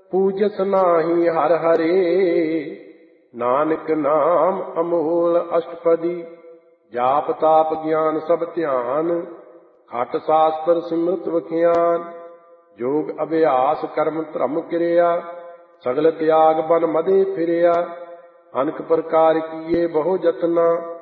ਪੂਜਸ ਨਾਹੀ ਹਰ ਹਰੇ। ਨਾਨਕ ਨਾਮ ਅਮੋਲ ਅਸ਼ਟਪਦੀ। ਜਾਪ ਤਾਪ ਗਿਆਨ ਸਭ ਧਿਆਨ। ਖਟ ਸ਼ਾਸਤਰ ਸਿਮਰਤ ਵਖਿਆਨ। ਜੋਗ ਅਭਿਆਸ ਕਰਮ ਧਰਮ ਕਿਰਿਆ। ਸਗਲ ਤਿਆਗ ਬਨ ਮਦੇ ਫਿਰਿਆ। ਅਨਕ ਪ੍ਰਕਾਰ ਕੀਏ ਬਹੁ ਜਤਨਾ।